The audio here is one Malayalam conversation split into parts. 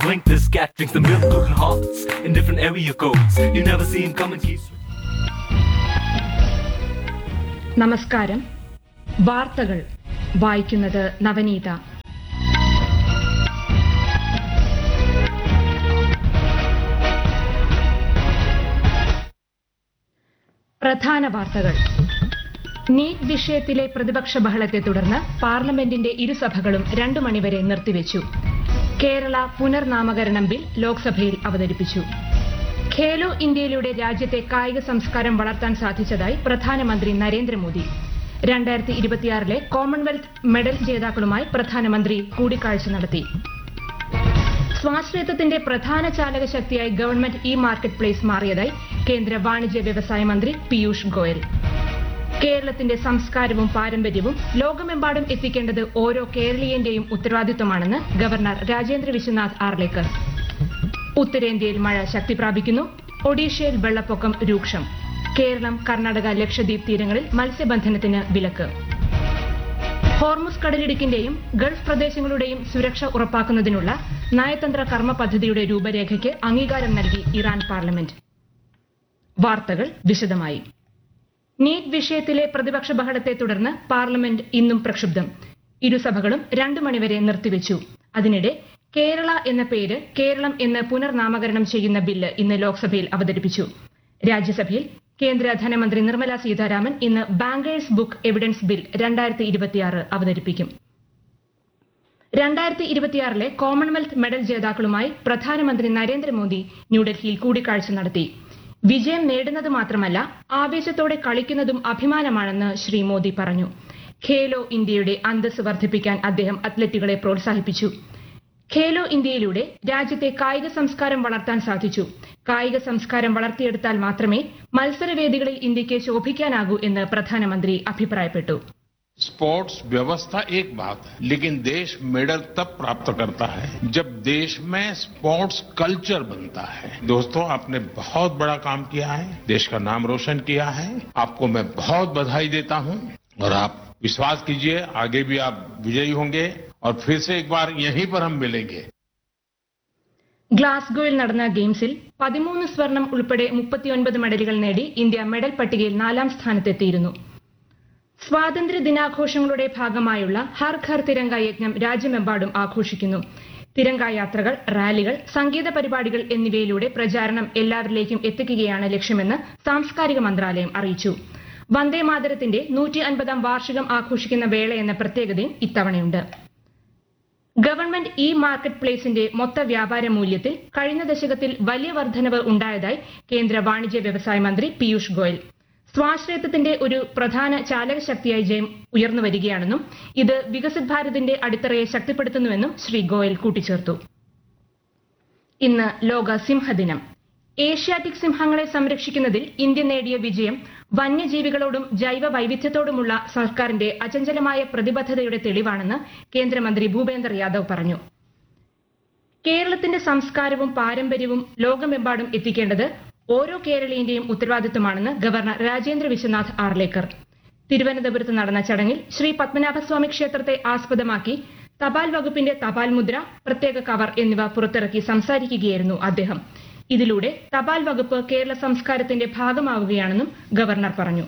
Blink this cat drinks the milk, broken hearts in different area codes. You never see him come and keep. നമസ്കാരം. വാർത്തകൾ വായിക്കുന്നത് നവനീത. പ്രധാന വാർത്തകൾ. നീറ്റ് വിഷയത്തിലെ പ്രതിപക്ഷ ബഹളത്തെ തുടർന്ന് പാർലമെന്റിന്റെ ഇരുസഭകളും 2 മണിവരെ നിർത്തിവെച്ചു. കേരള പുനർനാമകരണം ബിൽ ലോക്സഭയിൽ അവതരിപ്പിച്ചു. ഖേലോ ഇന്ത്യയിലൂടെ രാജ്യത്തെ കായിക സംസ്കാരം വളർത്താൻ സാധിച്ചതായി പ്രധാനമന്ത്രി നരേന്ദ്രമോദി. 2026 കോമൺവെൽത്ത് മെഡൽ ജേതാക്കളുമായി പ്രധാനമന്ത്രി കൂടിക്കാഴ്ച നടത്തി. സ്വാശ്രയത്വത്തിന്റെ പ്രധാന ചാലകശക്തിയായി ഗവൺമെന്റ് ഇ മാർക്കറ്റ് പ്ലേസ് മാറിയതായി കേന്ദ്ര വാണിജ്യ വ്യവസായ മന്ത്രി പീയൂഷ് ഗോയൽ. കേരളത്തിന്റെ സംസ്കാരവും പാരമ്പര്യവും ലോകമെമ്പാടും എത്തിക്കേണ്ടത് ഓരോ കേരളീയന്റെയും ഉത്തരവാദിത്വമാണെന്ന് ഗവർണർ രാജേന്ദ്ര വിശ്വനാഥ് ആർലേക്കർ. ഉത്തരേന്ത്യയിൽ മഴ ശക്തി പ്രാപിക്കുന്നു. ഒഡീഷയിൽ വെള്ളപ്പൊക്കം രൂക്ഷം. കേരളം, കർണാടക, ലക്ഷദ്വീപ് തീരങ്ങളിൽ മത്സ്യബന്ധനത്തിന് വിലക്ക്. ഹോർമുസ് കടലിടുക്കിന്റെയും ഗൾഫ് പ്രദേശങ്ങളുടെയും സുരക്ഷ ഉറപ്പാക്കുന്നതിനുള്ള നയതന്ത്ര കർമ്മ പദ്ധതിയുടെ രൂപരേഖയ്ക്ക് അംഗീകാരം നൽകി ഇറാൻ പാർലമെന്റ്. വാർത്തകൾ വിശദമായി. നീറ്റ് വിഷയത്തിലെ പ്രതിപക്ഷ ബഹളത്തെ തുടർന്ന് പാർലമെന്റ് ഇന്നും പ്രക്ഷുബ്ധം. ഇരുസഭകളും 2 മണിവരെ നിർത്തിവെച്ചു. അതിനിടെ കേരള എന്ന പേര് കേരളം എന്ന് പുനർനാമകരണം ചെയ്യുന്ന ബില്ല് ഇന്ന് ലോക്സഭയിൽ അവതരിപ്പിച്ചു. രാജ്യസഭയിൽ കേന്ദ്ര ധനമന്ത്രി നിർമ്മല സീതാരാമൻ ഇന്ന് ബാങ്കേഴ്സ് ബുക്ക് എവിഡൻസ് ബിൽ 2026 അവതരിപ്പിക്കും. 2026 കോമൺവെൽത്ത് മെഡൽ ജേതാക്കളുമായി പ്രധാനമന്ത്രി നരേന്ദ്രമോദി ന്യൂഡൽഹിയിൽ കൂടിക്കാഴ്ച നടത്തി. വിജയം നേടുന്നത് മാത്രമല്ല, ആവേശത്തോടെ കളിക്കുന്നതും അഭിമാനമാണെന്ന് ശ്രീ മോദി പറഞ്ഞു. ഖേലോ ഇന്ത്യയുടെ അന്തസ് വർദ്ധിപ്പിക്കാൻ അദ്ദേഹം അത്ലറ്റുകളെ പ്രോത്സാഹിപ്പിച്ചു. ഖേലോ ഇന്ത്യയിലൂടെ രാജ്യത്തെ കായിക സംസ്കാരം വളർത്താൻ സാധിച്ചു. കായിക സംസ്കാരം വളർത്തിയെടുത്താൽ മാത്രമേ മത്സരവേദികളിൽ ഇന്ത്യക്ക് ശോഭിക്കാനാകൂ എന്ന് പ്രധാനമന്ത്രി അഭിപ്രായപ്പെട്ടു. स्पोर्ट्स व्यवस्था एक बात है, लेकिन देश मेडल तब प्राप्त करता है जब देश में स्पोर्ट्स कल्चर बनता है. दोस्तों, आपने बहुत बड़ा काम किया है, देश का नाम रोशन किया है. आपको मैं बहुत बधाई देता हूं और आप विश्वास कीजिए आगे भी आप विजयी होंगे और फिर से एक बार यहीं पर हम मिलेंगे. ഗ്ലാസ്ഗോയിൽ നടന്ന ഗെയിംസിൽ 13 സ്വർണം ഉൾപ്പെടെ 39 മെഡലുകൾ നേടി ഇന്ത്യ മെഡൽ പട്ടികയിൽ 4ാം സ്ഥാനത്തെത്തിയിരുന്നു. സ്വാതന്ത്ര്യ ദിനാഘോഷങ്ങളുടെ ഭാഗമായുള്ള ഹർ ഘർ തിരങ്ക യജ്ഞം രാജ്യമെമ്പാടും ആഘോഷിക്കുന്നു. തിരങ്ക യാത്രകൾ, റാലികൾ, സംഗീത പരിപാടികൾ എന്നിവയിലൂടെ പ്രചാരണം എല്ലാവരിലേക്കും എത്തിക്കുകയാണ് ലക്ഷ്യമെന്ന് സാംസ്കാരിക മന്ത്രാലയം അറിയിച്ചു. വന്ദേമാതരത്തിന്റെ 150ാം വാർഷികം ആഘോഷിക്കുന്ന വേള എന്ന പ്രത്യേകതയും ഇത്തവണയുണ്ട്. ഗവൺമെന്റ് ഇ മാർക്കറ്റ് പ്ലേസിന്റെ മൊത്ത വ്യാപാര മൂല്യത്തിൽ കഴിഞ്ഞ ദശകത്തിൽ വലിയ വർധനവ് ഉണ്ടായതായി കേന്ദ്ര വാണിജ്യ വ്യവസായ മന്ത്രി പീയൂഷ് ഗോയൽ. സ്വാശ്രയത്വത്തിന്റെ ഒരു പ്രധാന ചാലകശക്തിയായി ജയം ഉയർന്നുവരികയാണെന്നും ഇത് വികസിത് ഭാരതിന്റെ അടിത്തറയെ ശക്തിപ്പെടുത്തുന്നുവെന്നും ശ്രീ ഗോയൽ കൂട്ടിച്ചേർത്തു. ഇന്ന് ലോക സിംഹദിനം. ഏഷ്യാറ്റിക് സിംഹങ്ങളെ സംരക്ഷിക്കുന്നതിൽ ഇന്ത്യ നേടിയ വിജയം വന്യജീവികളോടും ജൈവ വൈവിധ്യത്തോടുമുള്ള സർക്കാരിന്റെ അചഞ്ചലമായ പ്രതിബദ്ധതയുടെ തെളിവാണെന്ന് കേന്ദ്രമന്ത്രി ഭൂപേന്ദർ യാദവ് പറഞ്ഞു. കേരളത്തിന്റെ സംസ്കാരവും പാരമ്പര്യവും ലോകമെമ്പാടും എത്തിക്കേണ്ടത് ഓരോ കേരളീയന്റെയും ഉത്തരവാദിത്വമാണെന്ന് ഗവർണർ രാജേന്ദ്ര വിശ്വനാഥ് ആർലേക്കർ. തിരുവനന്തപുരത്ത് നടന്ന ചടങ്ങിൽ ശ്രീ പത്മനാഭസ്വാമി ക്ഷേത്രത്തെ ആസ്പദമാക്കി തപാൽ വകുപ്പിന്റെ തപാൽ മുദ്ര, പ്രത്യേക കവർ എന്നിവ പുറത്തിറക്കി സംസാരിക്കുകയായിരുന്നു അദ്ദേഹം. ഇതിലൂടെ തപാൽ വകുപ്പ് കേരള സംസ്കാരത്തിന്റെ ഭാഗമാവുകയാണെന്നും ഗവർണർ പറഞ്ഞു.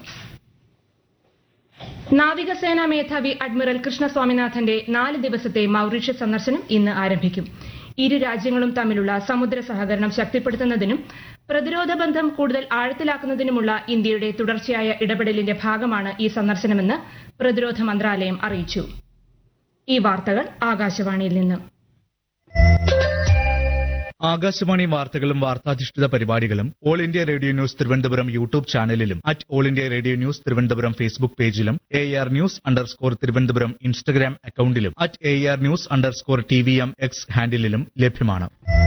നാവികസേനാ മേധാവി അഡ്മിറൽ കൃഷ്ണ സ്വാമിനാഥന്റെ 4 ദിവസത്തെ മൌറീഷ്യസ് സന്ദർശനം ഇന്ന് ആരംഭിക്കും. ഇരു രാജ്യങ്ങളും തമ്മിലുള്ള സമുദ്ര സഹകരണം ശക്തിപ്പെടുത്തുന്നതിനും പ്രതിരോധ ബന്ധം കൂടുതൽ ആഴത്തിലാക്കുന്നതിനുമുള്ള ഇന്ത്യയുടെ തുടർച്ചയായ ഇടപെടലിന്റെ ഭാഗമാണ് ഈ സന്ദർശനമെന്ന് പ്രതിരോധ മന്ത്രാലയം അറിയിച്ചു. ഈ വാർത്തകൾ ആകാശവാണിയിൽ നിന്ന്. ആകാശവാണി വാർത്തകളും വാർത്താധിഷ്ഠിത പരിപാടികളും all India radio news Thiruvananthapuram YouTube ചാനലിലും all India radio news Thiruvananthapuram Facebook പേജിലും AR News_ തിരുവനന്തപുരം ഇൻസ്റ്റഗ്രാം അക്കൌണ്ടിലും AR News_TVM X ഹാൻഡിലും ലഭ്യമാണ്.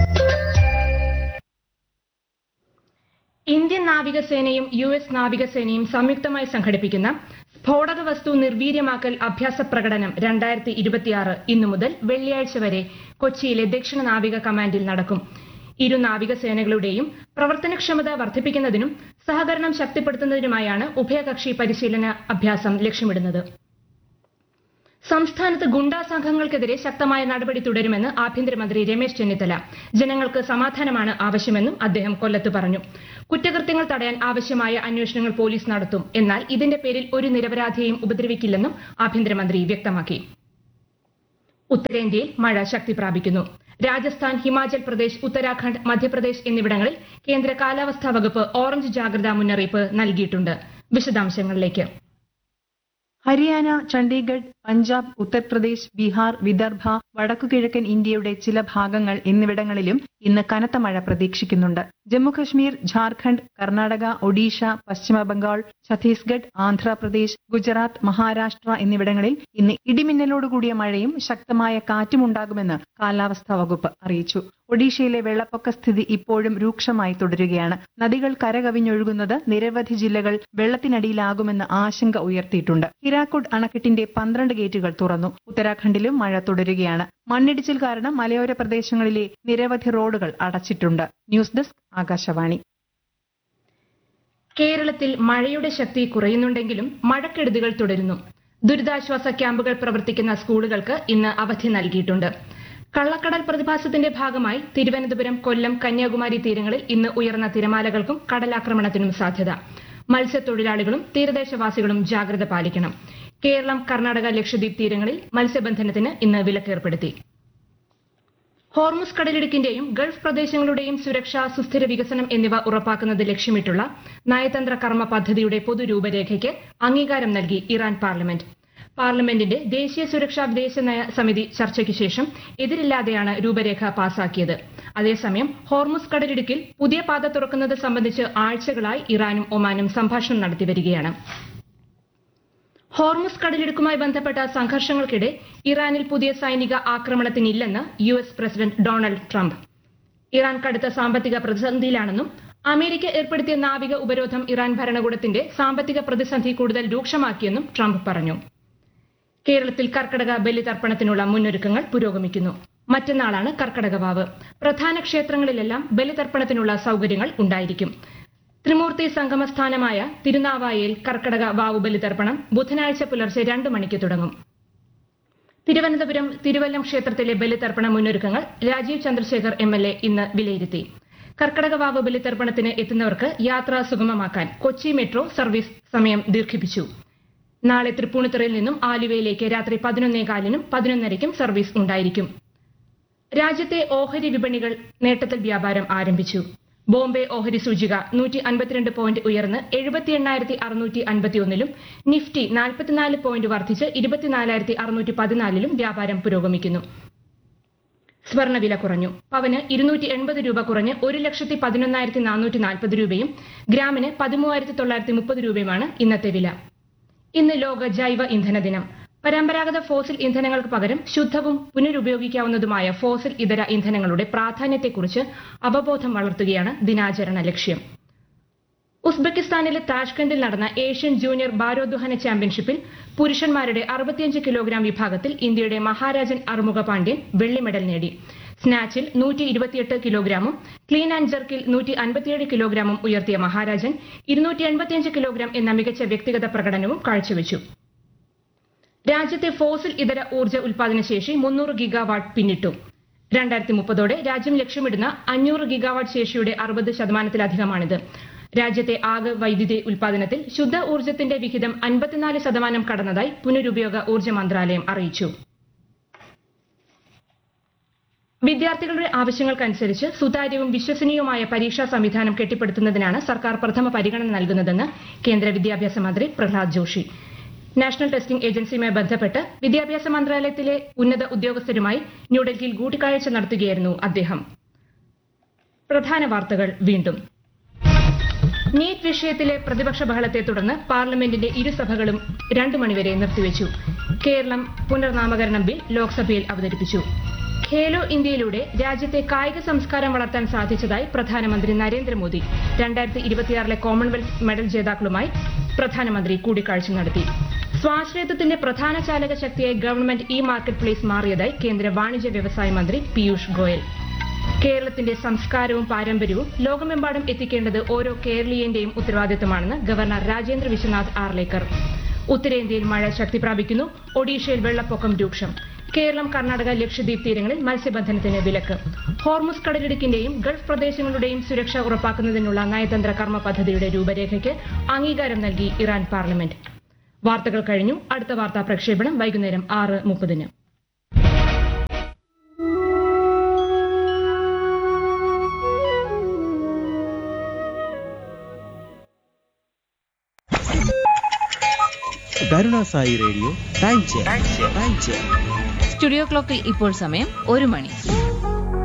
ഇന്ത്യൻ നാവികസേനയും US നാവികസേനയും സംയുക്തമായി സംഘടിപ്പിക്കുന്ന സ്ഫോടക വസ്തു നിർവീര്യമാക്കൽ അഭ്യാസ പ്രകടനം 2026 ഇന്നു മുതൽ വെള്ളിയാഴ്ച വരെ കൊച്ചിയിലെ ദക്ഷിണ നാവിക കമാൻഡിൽ നടക്കും. ഇരു നാവികസേനകളുടെയും പ്രവർത്തനക്ഷമത വർദ്ധിപ്പിക്കുന്നതിനും സഹകരണം ശക്തിപ്പെടുത്തുന്നതിനുമായാണ് ഉഭയകക്ഷി പരിശീലന അഭ്യാസം ലക്ഷ്യമിടുന്നത്. സംസ്ഥാനത്ത് ഗുണ്ടാ സംഘങ്ങൾക്കെതിരെ ശക്തമായ നടപടി തുടരുമെന്ന് ആഭ്യന്തരമന്ത്രി രമേശ് ചെന്നിത്തല. ജനങ്ങൾക്ക് സമാധാനമാണ് ആവശ്യമെന്നും അദ്ദേഹം കൊല്ലത്ത് പറഞ്ഞു. കുറ്റകൃത്യങ്ങൾ തടയാൻ ആവശ്യമായ അന്വേഷണങ്ങൾ പോലീസ് നടത്തും. എന്നാൽ ഇതിന്റെ പേരിൽ ഒരു നിരപരാധിയെയും ഉപദ്രവിക്കില്ലെന്നും ആഭ്യന്തരമന്ത്രി വ്യക്തമാക്കി. ഉത്തരേന്ത്യയിൽ മഴ ശക്തി പ്രാപിക്കുന്നു. രാജസ്ഥാൻ, ഹിമാചൽ പ്രദേശ്, ഉത്തരാഖണ്ഡ്, മധ്യപ്രദേശ് എന്നിവിടങ്ങളിൽ കേന്ദ്ര കാലാവസ്ഥാ വകുപ്പ് ഓറഞ്ച് ജാഗ്രതാ മുന്നറിയിപ്പ് നൽകിയിട്ടുണ്ട്. വിശദാംശങ്ങളിലേക്ക്. ഹരിയാന, ചണ്ഡീഗഡ്, പഞ്ചാബ്, ഉത്തർപ്രദേശ്, ബീഹാർ, വിദർഭ, വടക്കുകിഴക്കൻ ഇന്ത്യയുടെ ചില ഭാഗങ്ങൾ എന്നിവിടങ്ങളിലും ഇന്ന് കനത്ത മഴ പ്രതീക്ഷിക്കുന്നുണ്ട്. ജമ്മുകശ്മീർ, ഝാർഖണ്ഡ്, കർണാടക, ഒഡീഷ, പശ്ചിമ ബംഗാൾ, ഛത്തീസ്ഗഡ്, ആന്ധ്രാപ്രദേശ്, ഗുജറാത്ത്, മഹാരാഷ്ട്ര എന്നിവിടങ്ങളിൽ ഇന്ന് ഇടിമിന്നലോടുകൂടിയ മഴയും ശക്തമായ കാറ്റുമുണ്ടാകുമെന്ന് കാലാവസ്ഥാ വകുപ്പ് അറിയിച്ചു. ഒഡീഷയിലെ വെള്ളപ്പൊക്ക സ്ഥിതി ഇപ്പോഴും രൂക്ഷമായി തുടരുകയാണ്. നദികൾ കരകവിഞ്ഞൊഴുകുന്നത് നിരവധി ജില്ലകൾ വെള്ളത്തിനടിയിലാകുമെന്ന് ആശങ്ക ഉയർത്തിയിട്ടുണ്ട്. ഹിരാക്കുഡ് അണക്കെട്ടിന്റെ 12 ഗേറ്റുകൾ തുറന്നു. ഉത്തരാഖണ്ഡിലും മഴ തുടരുകയാണ്. മണ്ണിടിച്ചിൽ കാരണം മലയോര പ്രദേശങ്ങളിലെ നിരവധി റോഡുകൾ അടച്ചിട്ടുണ്ട്. News desk, Akashvani. കേരളത്തിൽ മഴയുടെ ശക്തി കുറയുന്നുണ്ടെങ്കിലും മഴക്കെടുതികൾ തുടരുന്നു. ദുരിതാശ്വാസ ക്യാമ്പുകൾ പ്രവർത്തിക്കുന്ന സ്കൂളുകൾക്ക് ഇന്ന് അവധി നൽകിയിട്ടുണ്ട്. കള്ളക്കടൽ പ്രതിഭാസത്തിന്റെ ഭാഗമായി തിരുവനന്തപുരം, കൊല്ലം, കന്യാകുമാരി തീരങ്ങളിൽ ഇന്ന് ഉയർന്ന തിരമാലകൾക്കും കടലാക്രമണത്തിനും സാധ്യത. മത്സ്യത്തൊഴിലാളികളും തീരദേശവാസികളും ജാഗ്രത പാലിക്കണം. കേരളം, കർണാടക, ലക്ഷദ്വീപ് തീരങ്ങളിൽ മത്സ്യബന്ധനത്തിന് ഇന്ന് വിലക്കേർപ്പെടുത്തി. ഹോർമുസ് കടലിടുക്കിന്റെയും ഗൾഫ് പ്രദേശങ്ങളുടെയും സുരക്ഷ, സുസ്ഥിര വികസനം എന്നിവ ഉറപ്പാക്കുന്നത് ലക്ഷ്യമിട്ടുള്ള നയതന്ത്ര കർമ്മ പദ്ധതിയുടെ പൊതുരൂപരേഖയ്ക്ക് അംഗീകാരം നൽകി ഇറാൻ പാർലമെന്റ്. പാർലമെന്റിന്റെ ദേശീയ സുരക്ഷാ വിദേശനയ സമിതി ചർച്ചയ്ക്ക് ശേഷം എതിരില്ലാതെയാണ് രൂപരേഖ പാസാക്കിയത്. അതേസമയം ഹോർമുസ് കടലിടുക്കിൽ പുതിയ പാത തുറക്കുന്നത് സംബന്ധിച്ച് ആഴ്ചകളായി ഇറാനും ഒമാനും സംഭാഷണം നടത്തിവരികയാണ്. ഹോർമുസ് കടലിടുക്കുമായി ബന്ധപ്പെട്ട സംഘർഷങ്ങൾക്കിടെ ഇറാനിൽ പുതിയ സൈനിക ആക്രമണത്തിനില്ലെന്ന് US president Donald Trump. Iran കടുത്ത സാമ്പത്തിക പ്രതിസന്ധിയിലാണെന്നും അമേരിക്ക ഏർപ്പെടുത്തിയ നാവിക ഉപരോധം ഇറാൻ ഭരണകൂടത്തിന്റെ സാമ്പത്തിക പ്രതിസന്ധി കൂടുതൽ രൂക്ഷമാക്കിയെന്നും ട്രംപ് പറഞ്ഞു. കേരളത്തിൽ കർക്കടക ബലിതർപ്പണത്തിനുള്ള മുന്നൊരുക്കങ്ങൾ പുരോഗമിക്കുന്നു. മറ്റന്നാളാണ് കർക്കടക വാവ്. പ്രധാന ക്ഷേത്രങ്ങളിലെല്ലാം ബലിതർപ്പണത്തിനുള്ള സൌകര്യങ്ങൾ ഉണ്ടായിരിക്കും. ത്രിമൂർത്തി സംഗമസ്ഥാനമായ തിരുനാവായയിൽ കർക്കടക വാവു ബലിതർപ്പണം ബുധനാഴ്ച പുലർച്ചെ 2 മണിക്ക് തുടങ്ങും. തിരുവനന്തപുരം തിരുവല്ലം ക്ഷേത്രത്തിലെ ബലിതർപ്പണ മുന്നൊരുക്കങ്ങൾ രാജീവ് ചന്ദ്രശേഖർ MLA ഇന്ന് വിലയിരുത്തി. കർക്കടക വാവ് ബലിതർപ്പണത്തിന് എത്തുന്നവർക്ക് യാത്ര സുഗമമാക്കാൻ കൊച്ചി മെട്രോ സർവീസ് സമയം ദീർഘിപ്പിച്ചു. നാളെ തൃപ്പൂണിത്തുറയിൽ നിന്നും ആലുവയിലേക്ക് രാത്രി 11:15-നും 11:30-നും സർവീസ് ഉണ്ടായിരിക്കും. രാജ്യത്തെ ഓഹരി വിപണികൾ നേട്ടത്തിൽ വ്യാപാരം ആരംഭിച്ചു. ബോംബെ ഓഹരി സൂചിക 152 പോയിന്റ് ഉയർന്ന് 78,651-ലും നിഫ്റ്റി 44 പോയിന്റ് വർദ്ധിച്ച് 24,614-ലും വ്യാപാരം പുരോഗമിക്കുന്നു. സ്വർണ്ണവില കുറഞ്ഞു. പവന് 280 രൂപ കുറഞ്ഞ് 1,11,440 രൂപയും ഗ്രാമിന് 13,930 രൂപയുമാണ് ഇന്നത്തെ വില. ഇന്ന് ലോക ജൈവ ഇന്ധന ദിനം. പരമ്പരാഗത ഫോസിൽ ഇന്ധനങ്ങൾക്ക് പകരം ശുദ്ധവും പുനരുപയോഗിക്കാവുന്നതുമായ ഫോസിൽ ഇതര ഇന്ധനങ്ങളുടെ പ്രാധാന്യത്തെക്കുറിച്ച് അവബോധം വളർത്തുകയാണ് ദിനാചരണ ലക്ഷ്യം. ഉസ്ബെക്കിസ്ഥാനിലെ താഷ്കണ്ടിൽ നടന്ന ഏഷ്യൻ ജൂനിയർ ഭാരോദ്വഹന ചാമ്പ്യൻഷിപ്പിൽ പുരുഷന്മാരുടെ 65 കിലോഗ്രാം വിഭാഗത്തിൽ ഇന്ത്യയുടെ മഹാരാജൻ അറുമുഖ പാണ്ഡ്യൻ വെള്ളി മെഡൽ നേടി. സ്നാച്ചിൽ 128 കിലോഗ്രാമും ക്ലീൻ ആൻഡ് ജർക്കിൽ 157 കിലോഗ്രാമും ഉയർത്തിയ മഹാരാജൻ 285 കിലോഗ്രാം എന്ന മികച്ച വ്യക്തിഗത പ്രകടനവും കാഴ്ചവെച്ചു. രാജ്യത്തെ ഫോസിൽ ഇതര ഊർജ്ജ ഉൽപാദന ശേഷി 300 ഗിഗാവാട്ട് പിന്നിട്ടു. 2030 രാജ്യം ലക്ഷ്യമിടുന്ന 500 ഗിഗാവാട്ട് ശേഷിയുടെ 60%-ലധികമാണിത്. രാജ്യത്തെ ആകെ വൈദ്യുതി ഉൽപാദനത്തിൽ ശുദ്ധ ഊർജ്ജത്തിന്റെ വിഹിതം 54% കടന്നതായി പുനരുപയോഗ ഊർജ്ജ മന്ത്രാലയം അറിയിച്ചു. വിദ്യാർത്ഥികളുടെ ആവശ്യങ്ങൾക്കനുസരിച്ച് സുതാര്യവും വിശ്വസനീയവുമായ പരീക്ഷാ സംവിധാനം കെട്ടിപ്പടുക്കുന്നതിനാണ് സർക്കാർ പ്രഥമ പരിഗണന നൽകുന്നതെന്ന് കേന്ദ്ര വിദ്യാഭ്യാസ മന്ത്രി പ്രഹ്ലാദ് ജോഷി. നാഷണൽ ടെസ്റ്റിംഗ് ഏജൻസിയുമായി ബന്ധപ്പെട്ട് വിദ്യാഭ്യാസ മന്ത്രാലയത്തിലെ ഉന്നത ഉദ്യോഗസ്ഥരുമായി ന്യൂഡൽഹിയിൽ കൂടിക്കാഴ്ച നടത്തുകയായിരുന്നു അദ്ദേഹം. പ്രധാന വാർത്തകൾ വീണ്ടും. നീറ്റ് വിഷയത്തിലെ പ്രതിപക്ഷ ബഹളത്തെ തുടർന്ന് പാർലമെന്റിന്റെ ഇരുസഭകളും 2 മണിവരെ നിർത്തിവെച്ചു. കേരളം പുനർനാമകരണം ബിൽ ലോക്സഭയിൽ അവതരിപ്പിച്ചു. ഖേലോ ഇന്ത്യയിലൂടെ രാജ്യത്തെ കായിക സംസ്കാരം വളർത്താൻ സാധിച്ചതായി പ്രധാനമന്ത്രി നരേന്ദ്രമോദി. 2026 കോമൺവെൽത്ത് മെഡൽ ജേതാക്കളുമായി പ്രധാനമന്ത്രി കൂടിക്കാഴ്ച നടത്തി. സ്വാശ്രയത്വത്തിന്റെ പ്രധാന ചാലക ശക്തിയായി ഗവൺമെന്റ് മാർക്കറ്റ് പ്ലേസ് മാറിയതായി കേന്ദ്ര വാണിജ്യ വ്യവസായ മന്ത്രി പീയൂഷ് ഗോയൽ. കേരളത്തിന്റെ സംസ്കാരവും പാരമ്പര്യവും ലോകമെമ്പാടും എത്തിക്കേണ്ടത് ഓരോ കേരളീയന്റെയും ഉത്തരവാദിത്തമാണെന്ന് ഗവർണർ രാജേന്ദ്ര വിശ്വനാഥ് ആർലേക്കർ. ഉത്തരേന്ത്യയിൽ മഴ ശക്തി പ്രാപിക്കുന്നു. ഒഡീഷയിൽ വെള്ളപ്പൊക്കം രൂക്ഷം. കേരളം, കർണാടക, ലക്ഷദ്വീപ് തീരങ്ങളിൽ മത്സ്യബന്ധനത്തിന് വിലക്ക്. ഹോർമുസ് കടലിടുക്കിന്റെയും ഗൾഫ് പ്രദേശങ്ങളുടെയും സുരക്ഷ ഉറപ്പാക്കുന്നതിനുള്ള നയതന്ത്ര കർമ്മ പദ്ധതിയുടെ രൂപരേഖയ്ക്ക് അംഗീകാരം നൽകി ഇറാൻ പാർലമെന്റ്. വാർത്തകൾ കഴിഞ്ഞു. അടുത്ത വാർത്താ പ്രക്ഷേപണം വൈകുന്നേരം 6:30. Karunasai radio time chair. Studio ക്ലോക്കിൽ ഇപ്പോൾ സമയം 1 മണി.